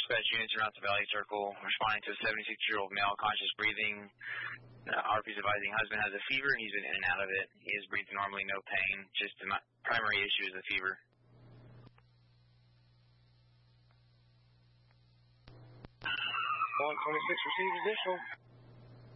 Dispatch units around the Valley Circle responding to a 76-year-old male conscious breathing. RP's advising husband has a fever. He's been in and out of it. He is breathing normally, no pain. Just the primary issue is the fever. 126 receives additional.